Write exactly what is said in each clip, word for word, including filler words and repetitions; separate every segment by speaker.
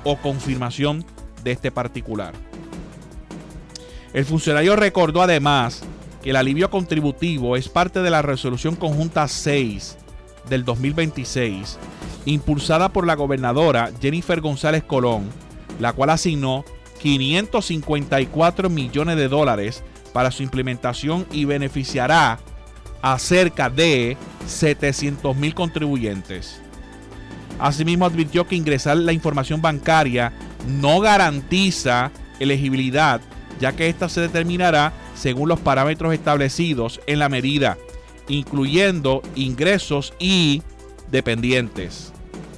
Speaker 1: o confirmación de este particular. El funcionario recordó además que el alivio contributivo es parte de la Resolución Conjunta seis del dos mil veintiséis, impulsada por la gobernadora Jennifer González Colón, la cual asignó quinientos cincuenta y cuatro millones de dólares para su implementación y beneficiará a cerca de setecientos mil contribuyentes. Asimismo, advirtió que ingresar la información bancaria no garantiza elegibilidad, ya que ésta se determinará según los parámetros establecidos en la medida, incluyendo ingresos y dependientes.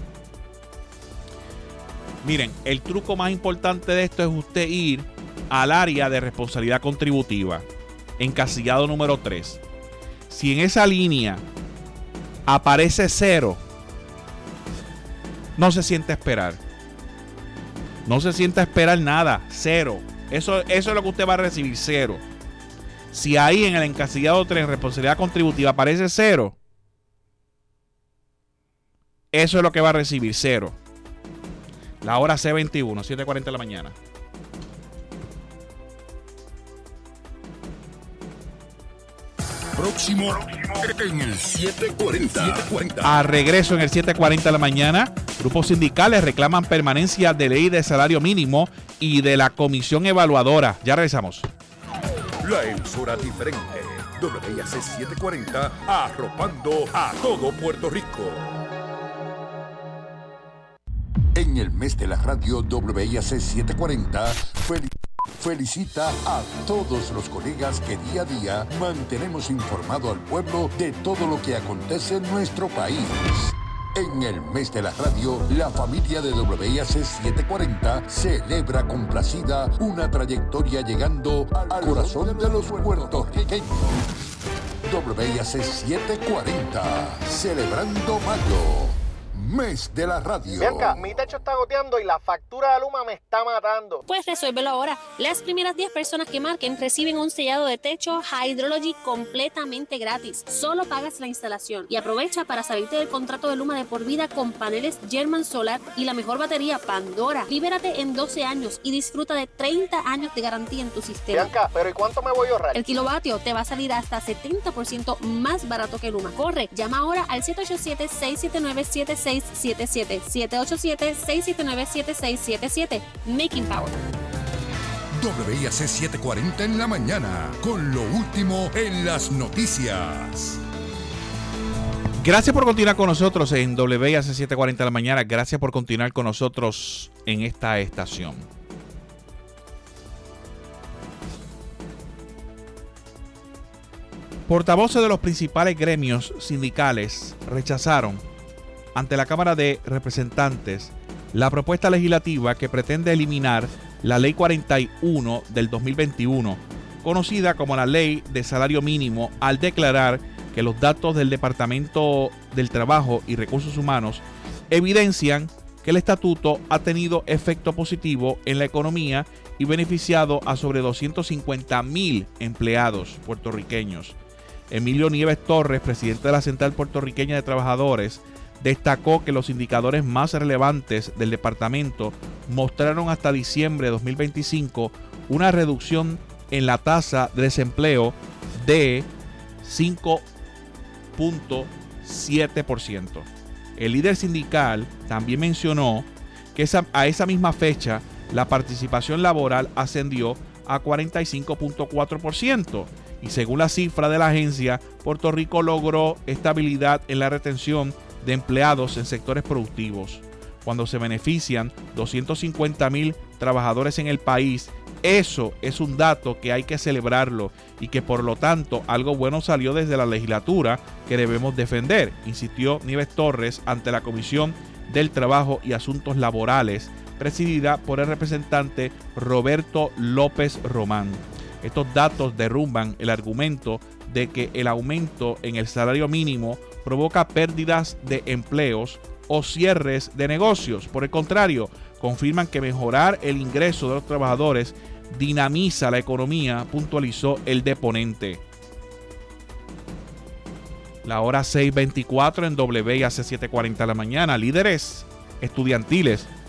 Speaker 1: Miren, el truco más importante de esto es usted ir al área de responsabilidad contributiva, encasillado número tres. Si en esa línea aparece cero, no se siente a esperar. No se siente a esperar nada, cero. Eso, eso es lo que usted va a recibir, cero. Si ahí en el encasillado tres, responsabilidad contributiva, aparece cero, eso es lo que va a recibir, cero. La hora C veintiuno, siete cuarenta de la mañana.
Speaker 2: Próximo en el siete cuarenta.
Speaker 1: A regreso en el siete cuarenta de la mañana, grupos sindicales reclaman permanencia de ley de salario mínimo y de la comisión evaluadora. Ya regresamos.
Speaker 2: La emisora diferente. W I A C setecientos cuarenta, arropando a todo Puerto Rico. En el mes de la radio W I A C setecientos cuarenta, feliz. Felicita a todos los colegas que día a día mantenemos informado al pueblo de todo lo que acontece en nuestro país. En el mes de la radio, la familia de W I A C setecientos cuarenta celebra complacida una trayectoria llegando al corazón de los puertorriqueños. W I A C setecientos cuarenta, celebrando mayo. Mes de la radio.
Speaker 3: Bianca, mi techo está goteando y la factura de Luma me está matando.
Speaker 4: Pues resuélvelo ahora. Las primeras diez personas que marquen reciben un sellado de techo Hydrology completamente gratis. Solo pagas la instalación y aprovecha para salirte del contrato de Luma de por vida con paneles German Solar y la mejor batería Pandora. Libérate en doce años y disfruta de treinta años de garantía en tu sistema.
Speaker 3: Bianca, ¿pero y cuánto me voy a ahorrar?
Speaker 4: El kilovatio te va a salir hasta setenta por ciento más barato que Luma. Corre, llama ahora al siete ocho siete, seis siete nueve, siete seis siete siete, siete ocho siete, seis siete nueve, siete seis siete siete. Making Power.
Speaker 2: W I A C setecientos cuarenta en la mañana, con lo último en las noticias.
Speaker 1: Gracias por continuar con nosotros en W I A C setecientos cuarenta en la mañana. Gracias por continuar con nosotros en esta estación. Portavoces de los principales gremios sindicales rechazaron ante la Cámara de Representantes la propuesta legislativa que pretende eliminar la Ley cuarenta y uno del dos mil veintiuno, conocida como la Ley de Salario Mínimo, al declarar que los datos del Departamento del Trabajo y Recursos Humanos evidencian que el estatuto ha tenido efecto positivo en la economía y beneficiado a sobre doscientos cincuenta mil empleados puertorriqueños. Emilio Nieves Torres, presidente de la Central Puertorriqueña de Trabajadores, destacó que los indicadores más relevantes del departamento mostraron hasta diciembre de dos mil veinticinco una reducción en la tasa de desempleo de cinco punto siete por ciento. El líder sindical también mencionó que esa, a esa misma fecha la participación laboral ascendió a cuarenta y cinco punto cuatro por ciento y según la cifra de la agencia, Puerto Rico logró estabilidad en la retención de empleados en sectores productivos. Cuando se benefician doscientos cincuenta mil trabajadores en el país, eso es un dato que hay que celebrarlo y que por lo tanto algo bueno salió desde la legislatura que debemos defender, insistió Nieves Torres ante la Comisión del Trabajo y Asuntos Laborales, presidida por el representante Roberto López Román. Estos datos derrumban el argumento de que el aumento en el salario mínimo provoca pérdidas de empleos o cierres de negocios. Por el contrario, confirman que mejorar el ingreso de los trabajadores dinamiza la economía, puntualizó el deponente. La hora seis veinticuatro en W I A C setecientos cuarenta de la mañana. Líderes estudiantiles